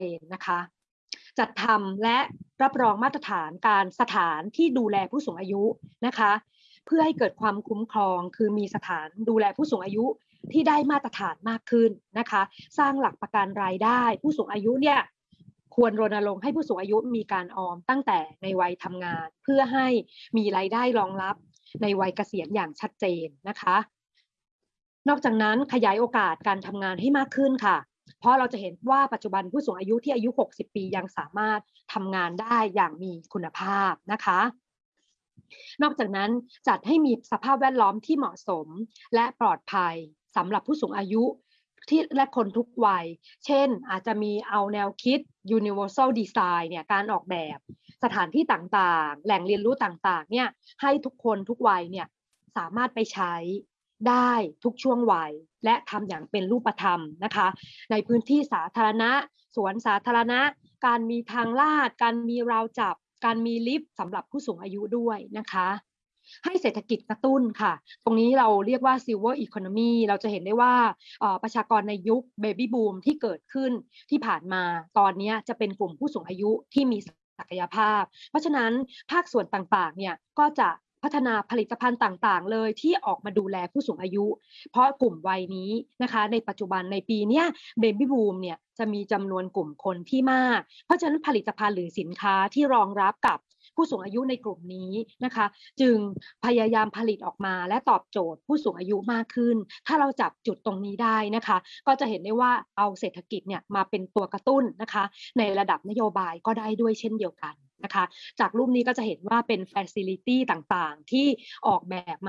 นนะคะจัดทำและรับรองมาตรฐานการสถานที่ดูแลผู้สูงอายุนะคะเพื่อให้เกิดความคุ้มครองคือมีสถานดูแลผู้สูงอายุที่ได้มาตรฐานมากขึ้นนะคะสร้างหลักประกันรายได้ผู้สูงอายุเนี่ยควรรณรงค์ให้ผู้สูงอายุมีการออมตั้งแต่ในวัยทำงานเพื่อให้มีรายได้รองรับในวัยเกษียณอย่างชัดเจนนะคะนอกจากนั้นขยายโอกาสการทำงานให้มากขึ้นค่ะเพราะเราจะเห็นว่าปัจจุบันผู้สูงอายุที่อายุ60ปียังสามารถทำงานได้อย่างมีคุณภาพนะคะนอกจากนั้นจัดให้มีสภาพแวดล้อมที่เหมาะสมและปลอดภัยสำหรับผู้สูงอายุที่และคนทุกวัยเช่นอาจจะมีเอาแนวคิด universal design เนี่ยการออกแบบสถานที่ต่างๆแหล่งเรียนรู้ต่างๆเนี่ยให้ทุกคนทุกวัยเนี่ยสามารถไปใช้ได้ทุกช่วงวัยและทำอย่างเป็นรูปธรรมนะคะในพื้นที่สาธารณะสวนสาธารณะการมีทางลาดการมีราวจับการมีลิฟต์สำหรับผู้สูงอายุด้วยนะคะให้เศรษฐกิจกระตุ้นค่ะตรงนี้เราเรียกว่า silver economy เราจะเห็นได้ว่าประชากรในยุค baby boom ที่เกิดขึ้นที่ผ่านมาตอนนี้จะเป็นกลุ่มผู้สูงอายุที่มีศักยภาพเพราะฉะนั้นภาคส่วนต่างๆเนี่ยก็จะพัฒนาผลิตภัณฑ์ต่างๆเลยที่ออกมาดูแลผู้สูงอายุเพราะกลุ่มวัยนี้นะคะในปัจจุบันในปีนี้เบบี้บูมเนี่ยจะมีจำนวนกลุ่มคนที่มากเพราะฉะนั้นผลิตภัณฑ์หรือสินค้าที่รองรับกับผู้สูงอายุในกลุ่มนี้นะคะจึงพยายามผลิตออกมาและตอบโจทย์ผู้สูงอายุมากขึ้นถ้าเราจับจุดตรงนี้ได้นะคะก็จะเห็นได้ว่าเอาเศรษฐกิจเนี่ยมาเป็นตัวกระตุ้นนะคะในระดับนโยบายก็ได้ด้วยเช่นเดียวกันนะคะจากรูปนี้ก็จะเห็นว่าเป็น facility ต่างๆที่ออกแบบมา